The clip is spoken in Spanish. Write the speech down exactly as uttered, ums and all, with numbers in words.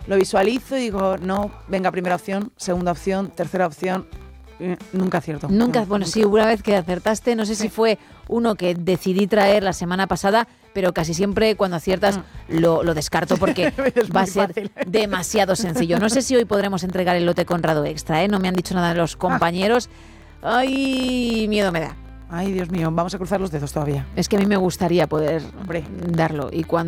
lo visualizo y digo, no, venga, primera opción, segunda opción, tercera opción. Nunca acierto. Nunca, no, bueno, nunca. sí, una vez que acertaste, no sé si fue uno que decidí traer la semana pasada, pero casi siempre cuando aciertas mm. lo, lo descarto porque va a ser fácil. demasiado sencillo. No sé si hoy podremos entregar el lote Conrado Extra, ¿eh? No me han dicho nada de los compañeros. Ay, miedo me da. Ay, Dios mío, vamos a cruzar los dedos todavía. Es que a mí me gustaría poder Hombre. darlo y cuando